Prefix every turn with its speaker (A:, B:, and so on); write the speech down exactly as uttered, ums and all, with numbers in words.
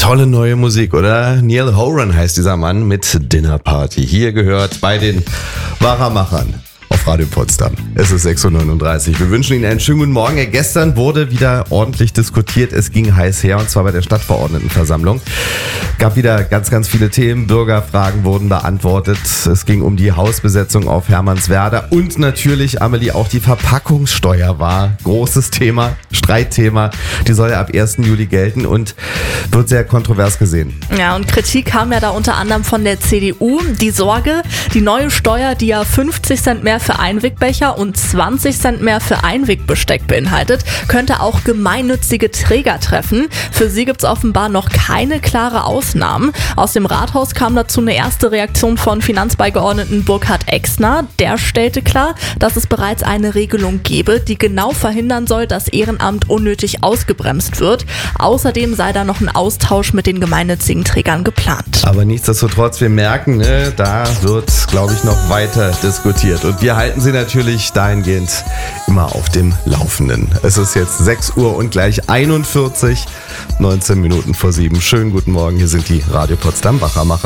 A: Tolle neue Musik, oder? Neil Horan heißt dieser Mann mit Dinner Party. Hier gehört bei den Wachermachern auf Radio Potsdam. Es ist sechs Uhr neununddreißig. Wir wünschen Ihnen einen schönen guten Morgen. Ja, gestern wurde wieder ordentlich diskutiert. Es ging heiß her, und zwar bei der Stadtverordnetenversammlung. Gab wieder ganz, ganz viele Themen. Bürgerfragen wurden beantwortet. Es ging um die Hausbesetzung auf Hermannswerder. Und natürlich, Amelie, auch die Verpackungssteuer war großes Thema, Streitthema. Die soll ja ab ersten Juli gelten und wird sehr kontrovers gesehen.
B: Ja, und Kritik kam ja da unter anderem von der C D U. Die Sorge, die neue Steuer, die ja fünfzig Cent mehr für Einwegbecher und zwanzig Cent mehr für Einwegbesteck beinhaltet, könnte auch gemeinnützige Träger treffen. Für sie gibt es offenbar noch keine klare Ausnahmen. Aus dem Rathaus kam dazu eine erste Reaktion von Finanzbeigeordneten Burkhard Exner. Der stellte klar, dass es bereits eine Regelung gebe, die genau verhindern soll, dass Ehrenamt unnötig ausgebremst wird. Außerdem sei da noch ein Austausch mit den gemeinnützigen Trägern geplant.
A: Aber nichtsdestotrotz, wir merken, ne, da wird, glaube ich, noch weiter diskutiert. Und wir halten Sie natürlich dahingehend immer auf dem Laufenden. Es ist jetzt sechs Uhr und gleich einundvierzig, neunzehn Minuten vor sieben. Schönen guten Morgen, hier sind die Radio Potsdam Wachermacher.